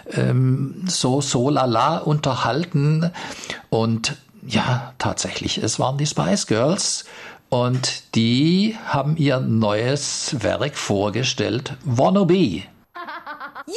so lala unterhalten. Und ja, tatsächlich, es waren die Spice Girls. Und die haben ihr neues Werk vorgestellt, Wannabe.